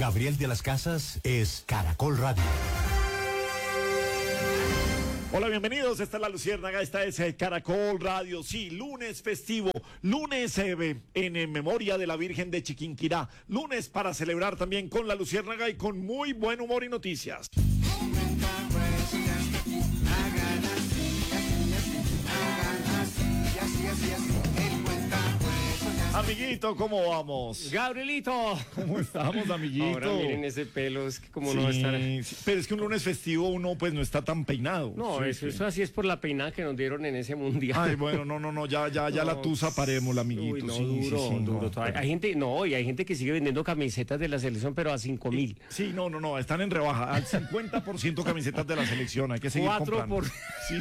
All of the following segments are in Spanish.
Gabriel de las Casas es Caracol Radio. Hola, bienvenidos, esta es La Luciérnaga, esta es Caracol Radio, sí, lunes festivo, lunes en memoria de la Virgen de Chiquinquirá, lunes para celebrar también con La Luciérnaga y con muy buen humor y noticias. Amiguito, ¿cómo vamos? Gabrielito. ¿Cómo estamos, amiguito? Ahora miren ese pelo, es que como sí, no estar... Sí, pero es que un lunes festivo uno pues no está tan peinado. No, sí, eso así es por la peinada que nos dieron en ese mundial. Ay, bueno, no, ya la tusa parémosla, amiguito. Uy, no, sí, duro, sí, duro. no, Hay gente, y hay gente que sigue vendiendo camisetas de la selección, pero a 5.000. Sí, no, están en rebaja, al 50% camisetas de la selección, hay que seguir 4 comprando. Sí.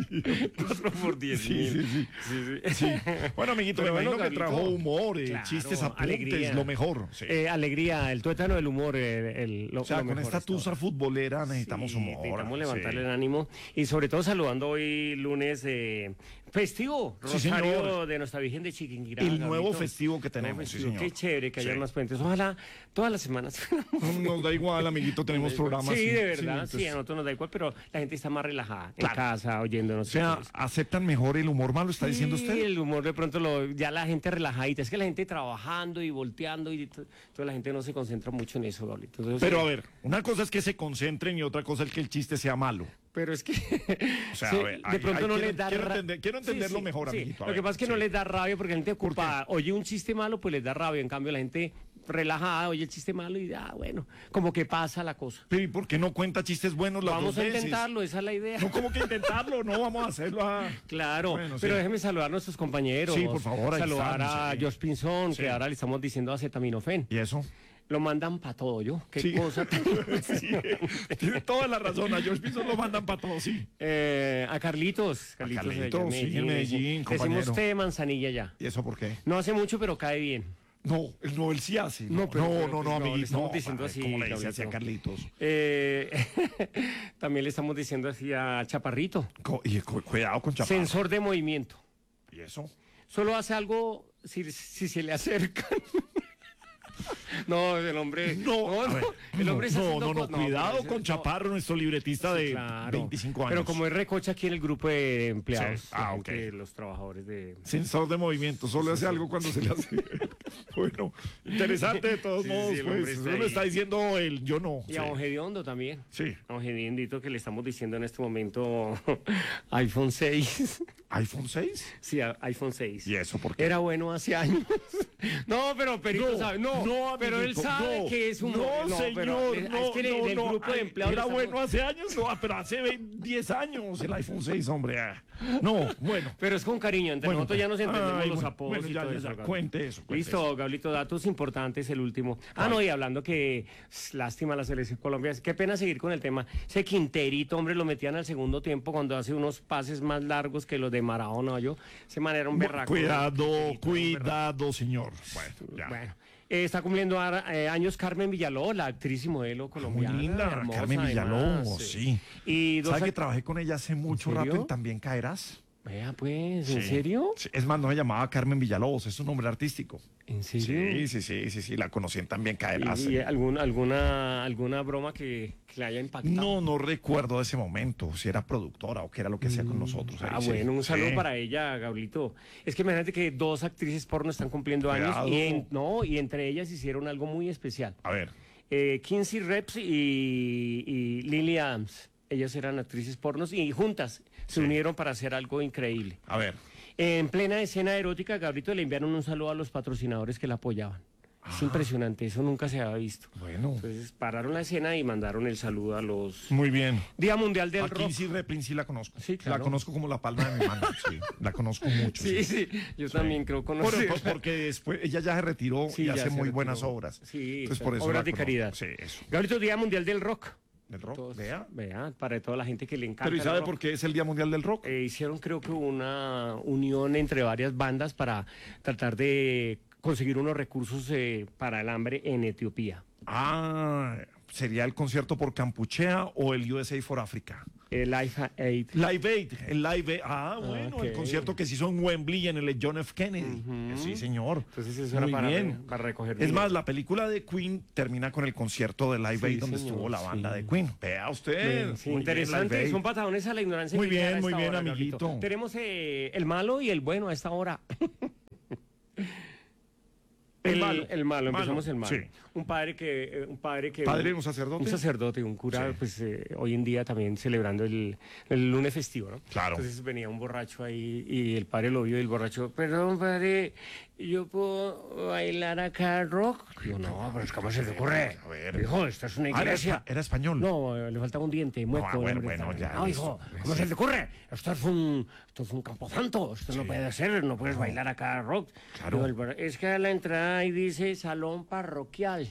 4 por 10.000. Sí. Bueno, amiguito, Pero me imagino bueno, que trajo humor, claro, chistes, apuntes, alegría. lo mejor. Sí. Alegría, el tuétano del humor. O sea, lo con mejor esta hasta tusa ahora. futbolera necesitamos humor. Necesitamos levantarle el ánimo y sobre todo saludando hoy lunes festivo, Sí, Rosario señor. de Nuestra Virgen de Chiquinquirá. El nuevo Gabrielito. festivo que tenemos, Nuevo sí, festivo. señor. Qué chévere que haya Sí. más puentes. Ojalá todas las semanas. Nos da igual, amiguito, tenemos programas. Sí, de verdad, entonces, sí, a nosotros nos da igual, pero la gente está más relajada Claro. en casa, oyéndonos. O sea, Entonces, aceptan mejor el humor malo, ¿está diciendo sí, usted? el humor de pronto ya la gente relajadita. Es que la gente trabajando y volteando y toda la gente no se concentra mucho en eso, Gabrielito. Entonces, Pero a ver, una cosa es que se concentren y otra cosa es que el chiste sea malo. Pero es que O sea, sí, a ver, de pronto no les da quiero entenderlo mejor, amiguito. a Lo que ver, pasa es que no sí. les da rabia porque la gente ocupada oye un chiste malo, pues les da rabia. En cambio, la gente relajada oye el chiste malo y bueno, como que pasa la cosa. Pero ¿y por qué no cuenta chistes buenos las Vamos dos a veces? intentarlo, esa es la idea. No, como que intentarlo, no, vamos a hacerlo. Claro, Bueno, pero sí. déjeme saludar a nuestros compañeros. Sí, por favor, ahí saludar están, a sí. George Pinzón, Sí. que ahora le estamos diciendo acetaminofén. ¿Y eso? Lo mandan para todo, ¿yo? Qué Sí. cosa. Sí, tiene toda la razón. A George Pinzón lo mandan para todo, sí. A Carlitos. Carlitos, Carlitos, allá sí, en Medellín, compañero. Decimos té de manzanilla ya. ¿Y eso por qué? No hace mucho, pero cae bien. No, él sí hace. No, pero le amiguito. estamos diciendo así, ¿Cómo le dice así a Gabrielito. Carlitos? También le estamos diciendo así a Chaparrito. Cuidado con Chaparro. Sensor de movimiento. ¿Y eso? Solo hace algo si se le acercan. No, el hombre. No, a ver, el hombre está haciendo cosas- cuidado pero con ese- Chaparro, nuestro libretista de Claro. 25 años. Pero como es recocha aquí en el grupo de empleados, Sí. Ah, la ok. gente de los trabajadores de. Sensor de movimiento, solo hace algo cuando se le hace. Bueno, interesante de todos Sí, modos, sí, el hombre pues. está Eso lo ahí. está diciendo el yo no. Y a Don Gediondo también. Sí. A Don Gediondito que le estamos diciendo en este momento iPhone 6. ¿iPhone 6? Sí, iPhone 6. ¿Y eso por qué? Era bueno hace años. No, pero Perito No, sabe. no, pero él amiguito, sabe no. que es un. No, señor, es que en el grupo de Ay, empleados. Era estamos- bueno hace años, no, pero hace 10 años el iPhone 6, hombre. No, bueno. Pero es con cariño, entre Bueno, nosotros ya nos entendemos ay, los bueno, apodos bueno, y ya, todo ya, eso. ya, Gabriel. cuente eso. Listo, Gablito, datos importantes, el último. No, y hablando que lástima la selección Colombia, qué pena seguir con el tema. Ese Quinterito, hombre, lo metían al segundo tiempo cuando hace unos pases más largos que los de Maradona, yo. Ese man era un berraco. Cuidado, señor. Bueno, ya. Bueno, está cumpliendo años Carmen Villaló, la actriz y modelo colombiana. Muy linda, hermosa, Carmen Villaló, además, sí. Y dos ¿Sabe que trabajé con ella hace mucho ¿En rato serio? en También Caerás? Vea, pues, ¿en Sí. serio? Sí, es más, no se llamaba Carmen Villalobos, es un nombre artístico. ¿En serio? Sí, la conocí en También Caerás. ¿Y alguna broma que le haya impactado? No recuerdo de ese momento, si era productora o qué era lo que hacía con nosotros. ahí, sí. Bueno, un saludo Sí. para ella, Gablito. Es que imagínate que dos actrices porno están cumpliendo años Cuidado. y entre ellas hicieron algo muy especial. A ver, Kinsey Reps y Lily Adams. Ellas eran actrices pornos y juntas se unieron para hacer algo increíble. a ver. En plena escena erótica, Gabrito le enviaron un saludo a los patrocinadores que la apoyaban. Es impresionante, eso nunca se había visto. Bueno, Entonces pararon la escena y mandaron el saludo a los... muy bien. Día Mundial del Aquí Rock. sí, Replin, sí la conozco. Sí, claro. La conozco como la palma de mi mano, sí. La conozco mucho. Sí, yo también creo conocer. Porque después ella ya se retiró Sí, y ya hace se muy retiró. buenas obras. Sí, Entonces, por eso obras la de conozco. caridad. Sí, eso. Gabrito, Día Mundial del Rock. ¿Del rock? Todos, Vea. para toda la gente que le encanta. Pero ¿y el sabe rock. por qué es el Día Mundial del Rock? Hicieron creo que una unión entre varias bandas para tratar de conseguir unos recursos para el hambre en Etiopía. Ah, ¿Sería el concierto por Campuchea o el USA for Africa? El Live Aid. Live Aid, el Live Aid. Bueno, ok. el concierto que se hizo en Wembley en el John F. Kennedy. Sí, señor. Entonces eso era Muy bien. para recoger Es dinero. más, la película de Queen termina con el concierto de Live Sí, Aid donde señor, estuvo la banda sí. de Queen. Vea usted. Sí, Muy bien, interesante, Live Aid. son patadones a la ignorancia. Muy militar bien, a muy esta bien, hora, Gabrielito. amiguito. Tenemos el malo y el bueno a esta hora. El malo. El malo, empezamos el malo. Sí. Un padre que... ¿Padre, un sacerdote? Un sacerdote, un cura, Sí. pues hoy en día también celebrando el lunes festivo, ¿no? Claro. Entonces venía un borracho ahí y el padre lo vio y el borracho, perdón, padre, ¿yo puedo bailar acá rock? Yo, no, pero es ¿cómo se te ocurre? A ver. Hijo, esta es una iglesia. Era español. No, le faltaba un diente, mueco. bueno, hombre, bueno, ya, No, hijo, ¿cómo se te ocurre? Esto es un camposanto, esto no puede ser, no puedes bailar acá rock. Claro. Dijo el borracho, es que a la entrada ahí dice salón parroquial.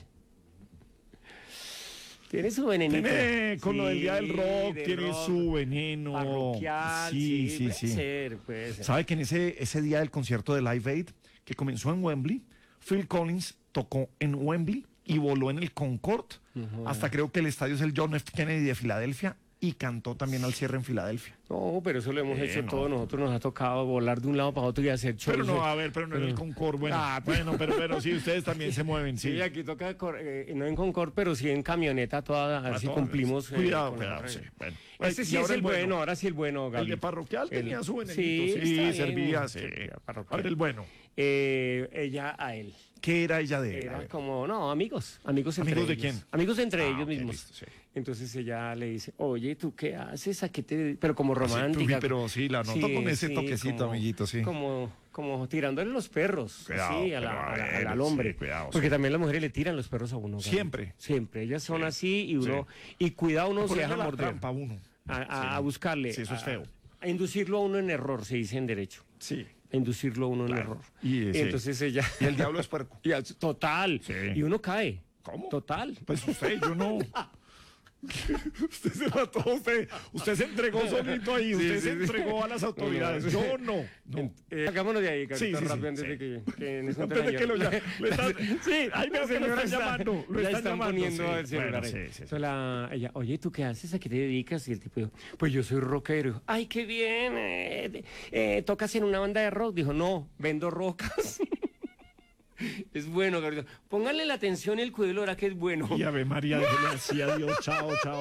Tiene su venenito. Tiene, con lo del Día del Sí, Rock, del tiene rock, su veneno. Parroquial, Sí. puede ser, puede ser. ¿Sabe que en ese día del concierto de Live Aid, que comenzó en Wembley, Phil Collins tocó en Wembley y voló en el Concorde, hasta creo que el estadio es el John F. Kennedy de Filadelfia, y cantó también al cierre en Filadelfia. No, pero eso lo hemos hecho no. todos. Nosotros nos ha tocado volar de un lado para otro y hacer shows. Pero no, a ver, pero no en el Concorde, bueno. Pero sí, ustedes también se mueven, sí. Sí, aquí toca, no en Concord, pero sí en camioneta toda, a ver si cumplimos. Cuidado, con la cuidado, sí. regla. Bueno. Este Y sí es ahora el bueno, ahora sí el bueno, Gaby. El de parroquial tenía su venenito, sí, sí, está bien. servía, sí. Parroquial. A ver, el bueno. Ella a él. ¿Qué era ella de él? A Era ver. como, no, amigos entre ¿Amigos de ellos. quién? Amigos entre ellos Ok, mismos. listo, sí. Entonces ella le dice, oye, ¿tú qué haces? ¿A qué te...? Pero como Sí, romántica. pero sí, la noto con ese toquecito, amiguito, sí. Como tirándole los perros. Cuidado, sí, pero a ver, al hombre. sí, cuidado, Porque sí. también las mujeres le tiran los perros a uno. Gaby. Siempre. Siempre. Ellas son así y uno... Sí. Y cuidado uno se Ponerle deja la morder. trampa a uno. A buscarle. Sí, eso es feo. A inducirlo a uno en error, se dice en derecho. Sí. A inducirlo a uno en Claro. error. Y, sí. entonces ella... Y el diablo es puerco. Total. Sí. Y uno cae. ¿Cómo? Total. Pues usted, yo no. Usted se mató, usted se entregó solito ahí, usted se entregó a las autoridades. Yo no. Hagámonos de ahí, Carito, Sí, rápido, antes de que en ese Antes de que lo ya. lo están, sí, ahí La veo que lo señora están llamando. Lo ya están llamando. poniendo Sí. el celular. Bueno, ahí. sí. Entonces ella, oye, ¿tú qué haces? ¿A qué te dedicas? Y el tipo dijo, pues yo soy rockero. Dijo, ay, qué bien. ¿Tocas en una banda de rock? Dijo, no, vendo rocas. Es bueno, Carito. Pónganle la atención y el cuidado, ahora que es bueno. Y Ave María, déjele así, adiós, chao, chao.